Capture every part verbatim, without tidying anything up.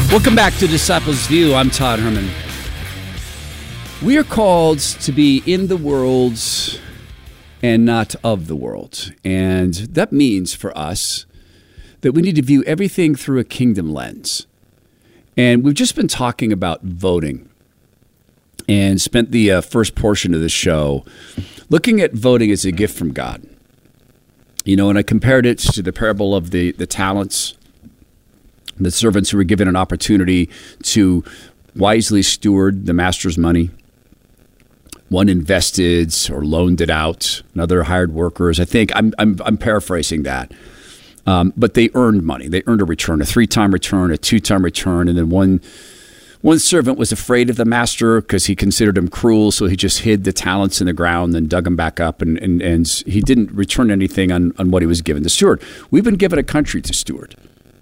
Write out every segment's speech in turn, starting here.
Welcome back to Disciples View. I'm Todd Herman. We are called to be in the world and not of the world. And that means for us that we need to view everything through a kingdom lens. And we've just been talking about voting and spent the uh, first portion of the show looking at voting as a gift from God. You know, and I compared it to the parable of the, the talents, the servants who were given an opportunity to wisely steward the master's money. One invested or loaned it out. Another hired workers. I think I'm I'm, I'm paraphrasing that. Um, but they earned money. They earned a return, a three-time return, a two-time return, and then one one servant was afraid of the master because he considered him cruel, so he just hid the talents in the ground and dug them back up, and, and, and he didn't return anything on, on what he was given to steward. We've been given a country to steward.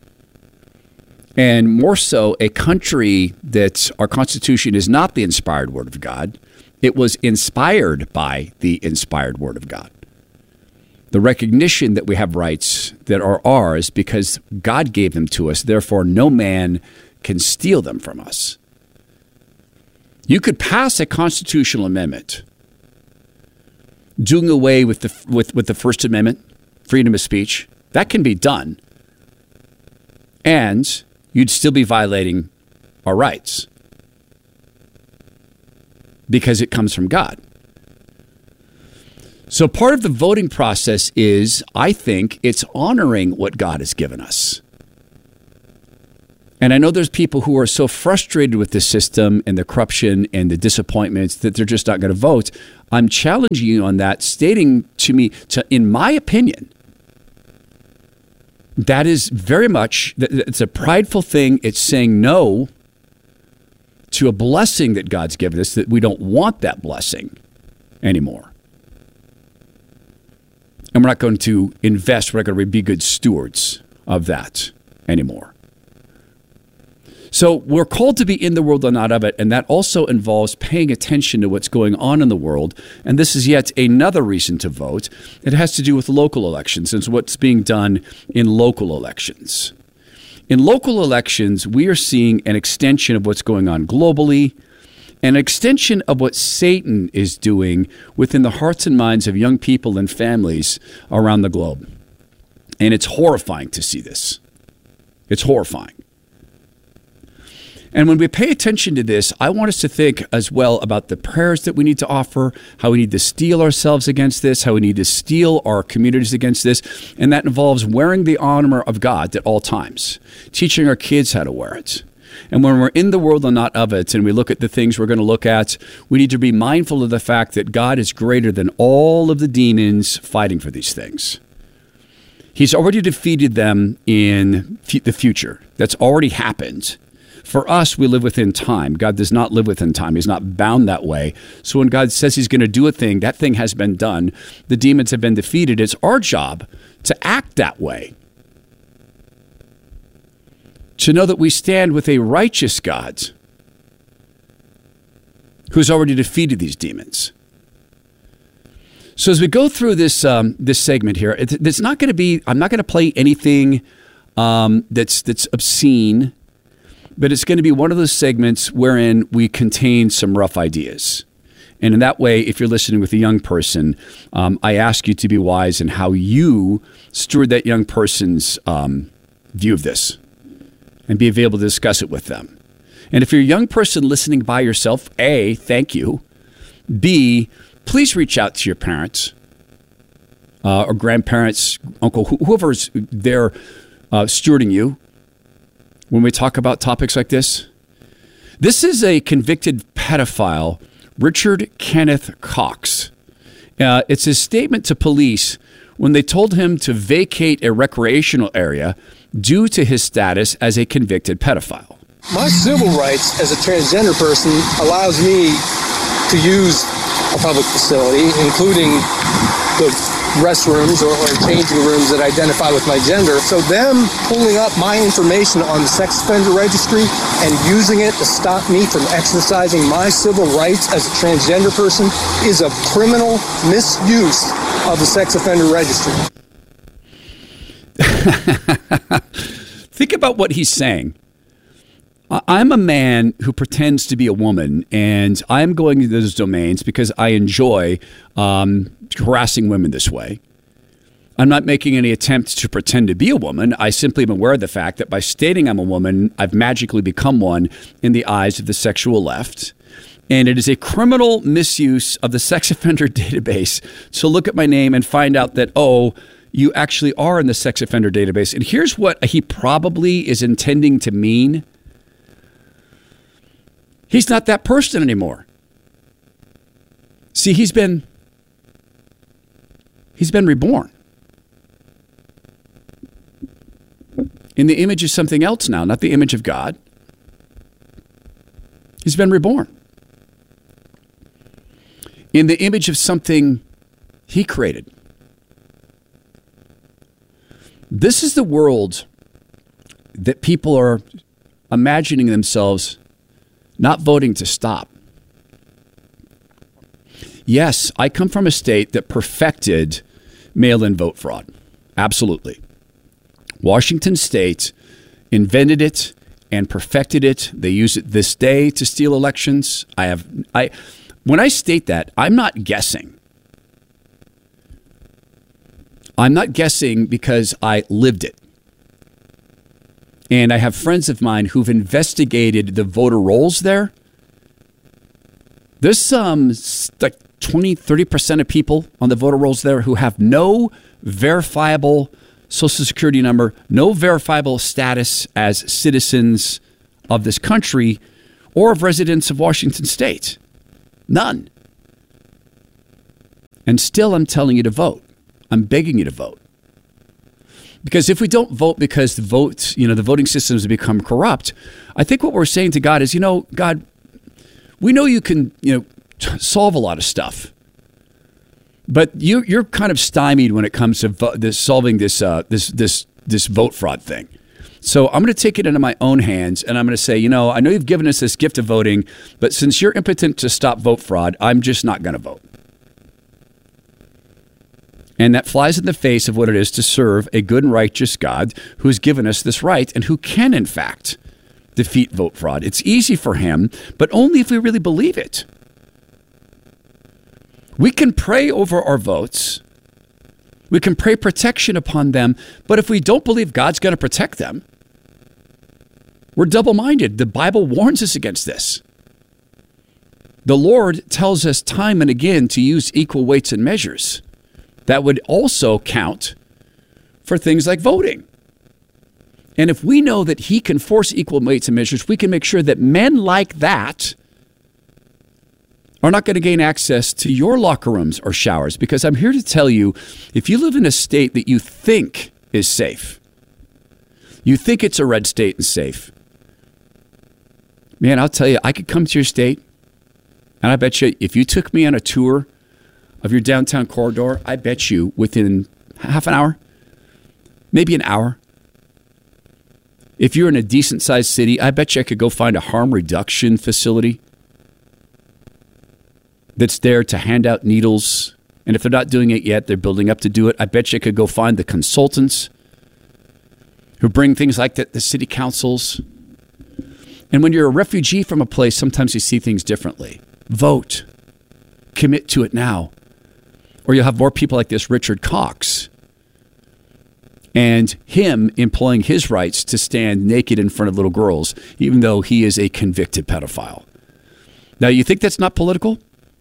And more so, a country that our Constitution is not the inspired Word of God. It was inspired by the inspired Word of God. The recognition that we have rights that are ours because God gave them to us, therefore no man can steal them from us. You could pass a constitutional amendment doing away with the with, with the First Amendment, freedom of speech. That can be done. And you'd still be violating our rights because it comes from God. So part of the voting process is, I think, it's honoring what God has given us. And I know there's people who are so frustrated with the system and the corruption and the disappointments that they're just not going to vote. I'm challenging you on that, stating to me, to, in my opinion, that is very much, it's a prideful thing. It's saying no to a blessing that God's given us, that we don't want that blessing anymore. And we're not going to invest, we're not going to be good stewards of that anymore. So we're called to be in the world and not of it, and that also involves paying attention to what's going on in the world. And this is yet another reason to vote. It has to do with local elections and what's being done in local elections. In local elections, we are seeing an extension of what's going on globally, an extension of what Satan is doing within the hearts and minds of young people and families around the globe. And it's horrifying to see this. It's horrifying. And when we pay attention to this, I want us to think as well about the prayers that we need to offer, how we need to steel ourselves against this, how we need to steel our communities against this. And that involves wearing the armor of God at all times, teaching our kids how to wear it. And when we're in the world and not of it, and we look at the things we're going to look at, we need to be mindful of the fact that God is greater than all of the demons fighting for these things. He's already defeated them in f- the future. That's already happened. For us, we live within time. God does not live within time. He's not bound that way. So when God says he's going to do a thing, that thing has been done. The demons have been defeated. It's our job to act that way. To know that we stand with a righteous God who's already defeated these demons. So as we go through this um, this segment here, it's, it's not going to be, I'm not going to play anything um, that's that's obscene. But it's going to be one of those segments wherein we contain some rough ideas. And in that way, if you're listening with a young person, um, I ask you to be wise in how you steward that young person's um, view of this and be able to discuss it with them. And if you're a young person listening by yourself, A, thank you. B, please reach out to your parents uh, or grandparents, uncle, wh- whoever's there uh, stewarding you. When we talk about topics like this, this is a convicted pedophile, Richard Kenneth Cox. Uh, it's his statement to police when they told him to vacate a recreational area due to his status as a convicted pedophile. My civil rights as a transgender person allows me to use a public facility, including the restrooms or, or changing rooms that identify with my gender. So them pulling up my information on the sex offender registry and using it to stop me from exercising my civil rights as a transgender person is a criminal misuse of the sex offender registry. Think about what he's saying. I'm a man who pretends to be a woman, and I'm going into those domains because I enjoy um, harassing women this way. I'm not making any attempt to pretend to be a woman. I simply am aware of the fact that by stating I'm a woman, I've magically become one in the eyes of the sexual left. And it is a criminal misuse of the sex offender database to look at my name and find out that, oh, you actually are in the sex offender database. And here's what he probably is intending to mean. He's not that person anymore. See, he's been he's been reborn in the image of something else now, not the image of God. He's been reborn in the image of something he created. This is the world that people are imagining themselves not voting to stop. Yes, I come from a state that perfected mail-in vote fraud. Absolutely. Washington State invented it and perfected it. They use it this day to steal elections. I have I when I state that, I'm not guessing. I'm not guessing because I lived it. And I have friends of mine who've investigated the voter rolls there. There's some like twenty, thirty percent of people on the voter rolls there who have no verifiable Social Security number, no verifiable status as citizens of this country or of residents of Washington State. None. And still I'm telling you to vote. I'm begging you to vote. Because if we don't vote because the vote, you know, the voting systems have become corrupt, I think what we're saying to God is, you know, God, we know you can, you know, t- solve a lot of stuff, but you, you're kind of stymied when it comes to vo- this solving this, uh, this, this, this vote fraud thing. So I'm going to take it into my own hands, and I'm going to say, you know, I know you've given us this gift of voting, but since you're impotent to stop vote fraud, I'm just not going to vote. And that flies in the face of what it is to serve a good and righteous God who has given us this right and who can, in fact, defeat vote fraud. It's easy for him, but only if we really believe it. We can pray over our votes. We can pray protection upon them, but if we don't believe God's going to protect them, we're double-minded. The Bible warns us against this. The Lord tells us time and again to use equal weights and measures. That would also count for things like voting. And if we know that he can force equal weights and measures, we can make sure that men like that are not going to gain access to your locker rooms or showers. Because I'm here to tell you, if you live in a state that you think is safe, you think it's a red state and safe, man, I'll tell you, I could come to your state, and I bet you if you took me on a tour of your downtown corridor, I bet you within half an hour, maybe an hour, if you're in a decent-sized city, I bet you I could go find a harm reduction facility that's there to hand out needles. And if they're not doing it yet, they're building up to do it. I bet you I could go find the consultants who bring things like that to city councils. And when you're a refugee from a place, sometimes you see things differently. Vote. Commit to it now. Or you'll have more people like this Richard Cox and him employing his rights to stand naked in front of little girls, even though he is a convicted pedophile. Now, you think that's not political?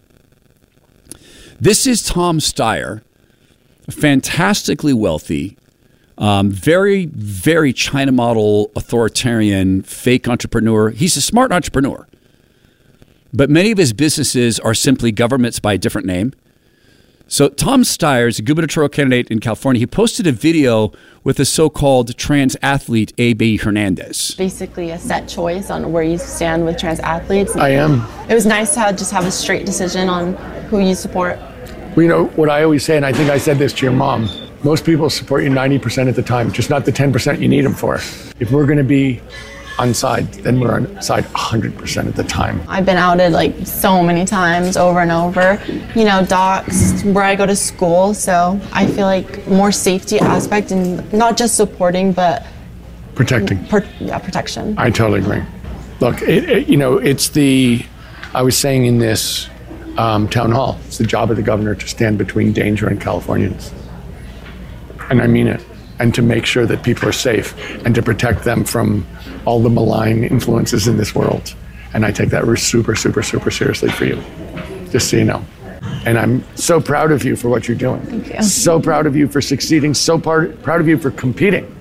This is Tom Steyer, fantastically wealthy, um, very, very China model, authoritarian, fake entrepreneur. He's a smart entrepreneur. But many of his businesses are simply governments by a different name. So Tom Steyer is a gubernatorial candidate in California. He posted a video with a so-called trans athlete, A B Hernandez. Basically a set choice on where you stand with trans athletes. I am. It was nice to have, just have a straight decision on who you support. Well, you know, what I always say, and I think I said this to your mom, most people support you ninety percent of the time, just not the ten percent you need them for. If we're going to be on side, then we're on side one hundred percent of the time. I've been outed like so many times over and over, you know, docs where I go to school. So I feel like more safety aspect and not just supporting, but protecting. Per, yeah, protection. I totally agree. Look, it, it, you know, it's the, I was saying in this um, town hall, it's the job of the governor to stand between danger and Californians. And I mean it. And to make sure that people are safe and to protect them from all the malign influences in this world. And I take that super, super, super seriously for you, just so you know. And I'm so proud of you for what you're doing. Thank you. So proud of you for succeeding. So par- proud of you for competing.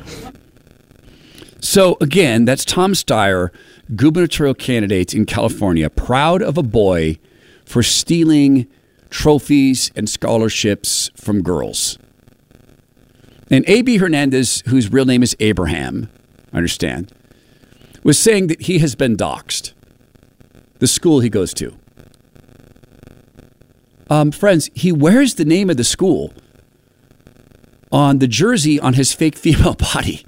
So again, that's Tom Steyer, gubernatorial candidate in California, proud of a boy for stealing trophies and scholarships from girls. And A B Hernandez, whose real name is Abraham, I understand, was saying that he has been doxxed. The school he goes to. Um, friends, he wears the name of the school on the jersey on his fake female body.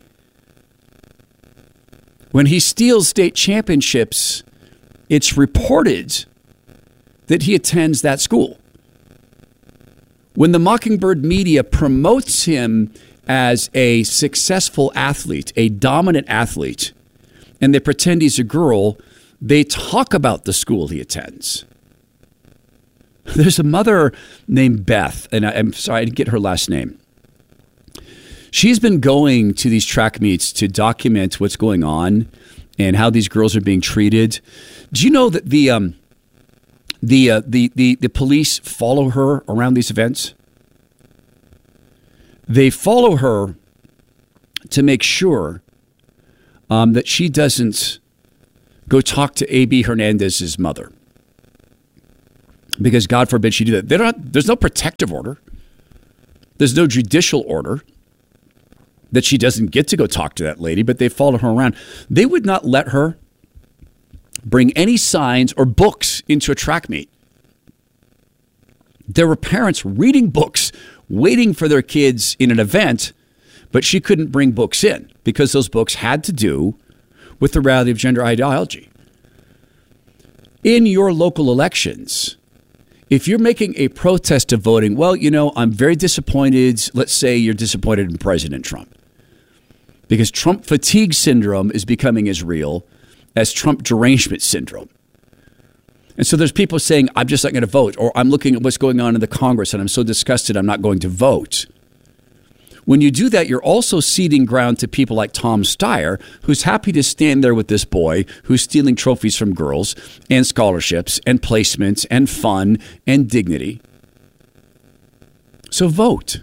When he steals state championships, it's reported that he attends that school. When the Mockingbird media promotes him as a successful athlete, a dominant athlete, and they pretend he's a girl, they talk about the school he attends. There's a mother named Beth, and I'm sorry, I didn't get her last name. She's been going to these track meets to document what's going on and how these girls are being treated. Do you know that the um, the, uh, the the the police follow her around these events? They follow her to make sure um, that she doesn't go talk to A B Hernandez's mother. Because God forbid she do that. They're not, there's no protective order. There's no judicial order that she doesn't get to go talk to that lady, but they follow her around. They would not let her bring any signs or books into a track meet. There were parents reading books, waiting for their kids in an event, but she couldn't bring books in because those books had to do with the reality of gender ideology. In your local elections, if you're making a protest of voting, well, you know, I'm very disappointed. Let's say you're disappointed in President Trump because Trump fatigue syndrome is becoming as real as Trump derangement syndrome. And so there's people saying, I'm just not going to vote, or I'm looking at what's going on in the Congress and I'm so disgusted I'm not going to vote. When you do that, you're also ceding ground to people like Tom Steyer, who's happy to stand there with this boy who's stealing trophies from girls and scholarships and placements and fun and dignity. So vote.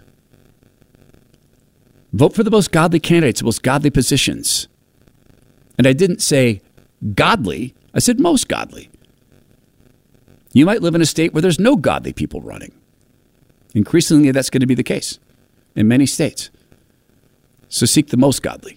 Vote for the most godly candidates, the most godly positions. And I didn't say godly, I said most godly. You might live in a state where there's no godly people running. Increasingly, that's going to be the case in many states. So seek the most godly.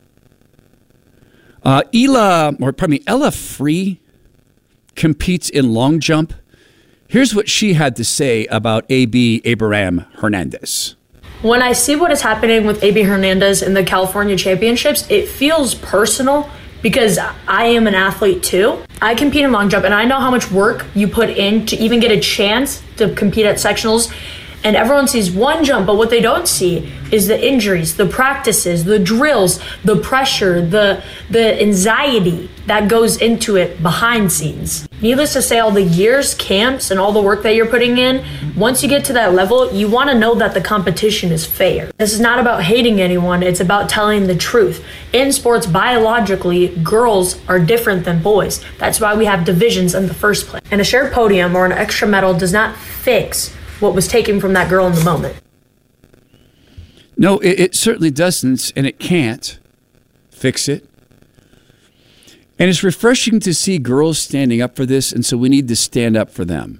Uh, Ela, or pardon me, Ella Free competes in long jump. Here's what she had to say about A B Abraham Hernandez. When I see what is happening with A B Hernandez in the California Championships, it feels personal because I am an athlete too. I compete in long jump and I know how much work you put in to even get a chance to compete at sectionals. And everyone sees one jump, but what they don't see is the injuries, the practices, the drills, the pressure, the the anxiety that goes into it behind scenes. Needless to say, all the years, camps, and all the work that you're putting in, once you get to that level, you want to know that the competition is fair. This is not about hating anyone, it's about telling the truth. In sports, biologically, girls are different than boys. That's why we have divisions in the first place. And a shared podium or an extra medal does not fix what was taken from that girl in the moment. No, it, it certainly doesn't, and it can't fix it. And it's refreshing to see girls standing up for this, and so we need to stand up for them.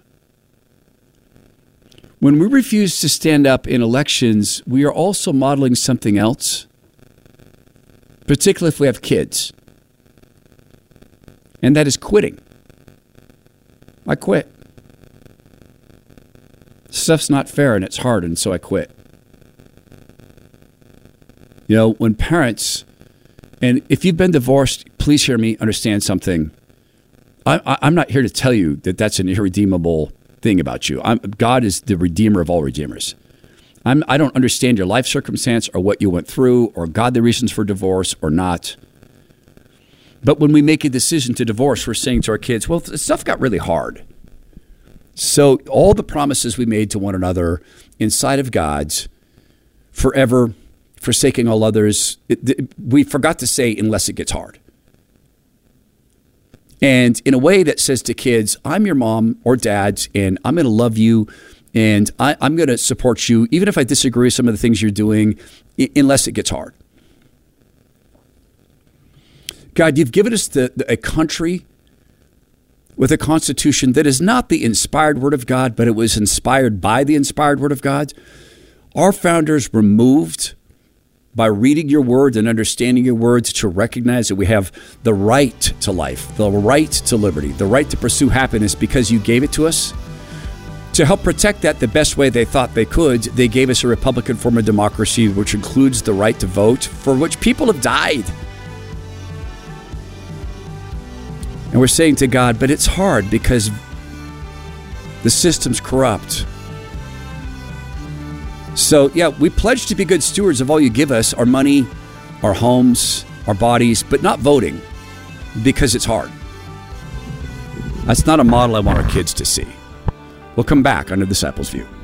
When we refuse to stand up in elections, we are also modeling something else, particularly if we have kids. And that is quitting. I quit. Stuff's not fair and it's hard, and so I quit. You know, when parents, and if you've been divorced, please hear me understand something. I, I'm not here to tell you that that's an irredeemable thing about you. I'm, God is the redeemer of all redeemers. I'm, I don't understand your life circumstance or what you went through or godly reasons for divorce or not. But when we make a decision to divorce, we're saying to our kids, well, stuff got really hard. So all the promises we made to one another inside of God's forever, forsaking all others, it, it, we forgot to say unless it gets hard. And in a way that says to kids, I'm your mom or dad, and I'm going to love you, and I, I'm going to support you, even if I disagree with some of the things you're doing, I- unless it gets hard. God, you've given us the, the, a country with a constitution that is not the inspired word of God, but it was inspired by the inspired word of God. Our founders were moved by reading your word and understanding your words to recognize that we have the right to life, the right to liberty, the right to pursue happiness because you gave it to us. To help protect that the best way they thought they could, they gave us a Republican form of democracy, which includes the right to vote, for which people have died. And we're saying to God, but it's hard because the system's corrupt. So, yeah, we pledge to be good stewards of all you give us, our money, our homes, our bodies, but not voting because it's hard. That's not a model I want our kids to see. We'll come back on The Disciples' View.